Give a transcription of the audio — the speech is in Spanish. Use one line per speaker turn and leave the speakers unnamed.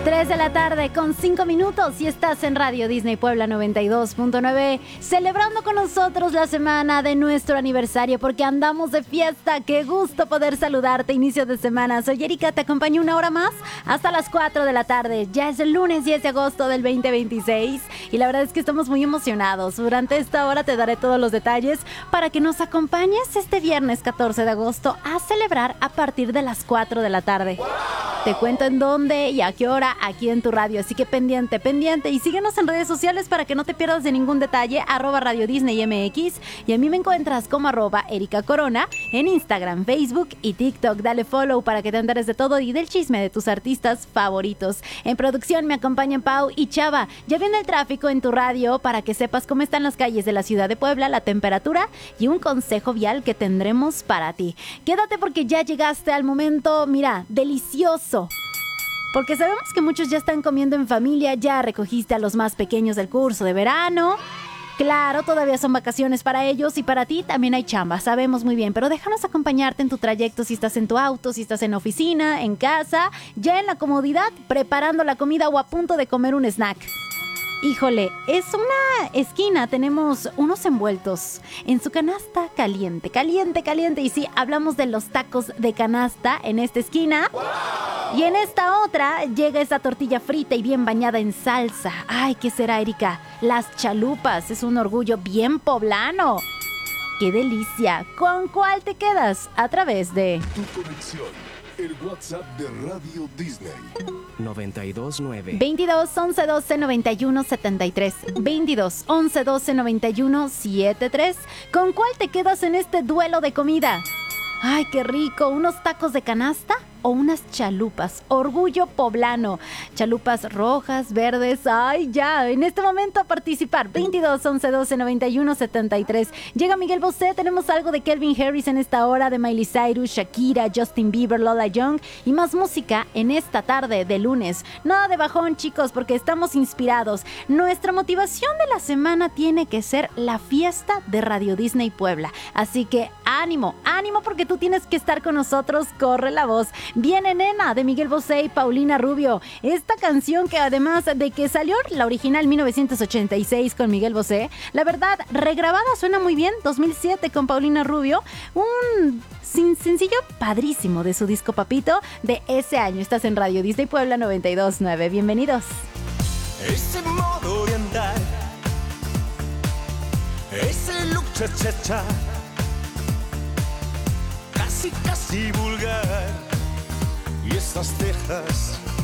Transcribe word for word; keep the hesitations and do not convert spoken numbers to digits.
tres de la tarde con cinco minutos y estás en Radio Disney Puebla noventa y dos punto nueve, celebrando con nosotros la semana de nuestro aniversario porque andamos de fiesta. Qué gusto poder saludarte inicio de semana. Soy Erika, te acompaño una hora más hasta las cuatro de la tarde. Ya es el lunes diez de agosto del veinte veintiséis y la verdad es que estamos muy emocionados. Durante esta hora te daré todos los detalles para que nos acompañes este viernes catorce de agosto a celebrar a partir de las cuatro de la tarde. Te cuento en dónde y a qué hora aquí en tu radio, así que pendiente, pendiente y síguenos en redes sociales para que no te pierdas de ningún detalle, arroba Radio Disney M X, y a mí me encuentras como arroba Erika Corona en Instagram, Facebook y TikTok. Dale follow para que te enteres de todo y del chisme de tus artistas favoritos. En producción me acompañan Pau y Chava. Ya viene el tráfico en tu radio para que sepas cómo están las calles de la ciudad de Puebla, la temperatura y un consejo vial que tendremos para ti. Quédate porque ya llegaste al momento, mira, delicioso. Porque sabemos que muchos ya están comiendo en familia, ya recogiste a los más pequeños del curso de verano. Claro, todavía son vacaciones para ellos y para ti también hay chamba, sabemos muy bien, pero déjanos acompañarte en tu trayecto si estás en tu auto, si estás en oficina, en casa, ya en la comodidad, preparando la comida o a punto de comer un snack. Híjole, es una esquina, tenemos unos envueltos en su canasta caliente, caliente, caliente. Y sí, hablamos de los tacos de canasta en esta esquina. Y en esta otra llega esa tortilla frita y bien bañada en salsa. Ay, ¿qué será, Erika? Las chalupas, es un orgullo bien poblano. ¡Qué delicia! ¿Con cuál te quedas? A través de
Tu conexión, el WhatsApp de Radio Disney.
noventa y dos nueve
veintidós, once, doce, noventa y uno, setenta y tres. veintidós, once, doce, noventa y uno, setenta y tres. ¿Con cuál te quedas en este duelo de comida? ¡Ay, qué rico! ¿Unos tacos de canasta o unas chalupas? Orgullo poblano. Chalupas rojas, verdes. ¡Ay, ya! En este momento a participar. veintidós, once, doce, noventa y uno, setenta y tres. Llega Miguel Bosé. Tenemos algo de Calvin Harris en esta hora, de Miley Cyrus, Shakira, Justin Bieber, Lola Young y más música en esta tarde de lunes. Nada de bajón, chicos, porque estamos inspirados. Nuestra motivación de la semana tiene que ser la fiesta de Radio Disney Puebla. Así que ánimo, ánimo porque tú tienes que estar con nosotros. Corre la voz. Viene Nena de Miguel Bosé y Paulina Rubio. Esta canción que además de que salió la original mil novecientos ochenta y seis con Miguel Bosé, la verdad, regrabada suena muy bien. dos mil siete con Paulina Rubio. Un sin sencillo padrísimo de su disco Papito de ese año. Estás en Radio Disney Puebla noventa y dos nueve. Bienvenidos.
Ese modo de andar, ese look cha-cha-cha, casi casi vulgar, y esas cejas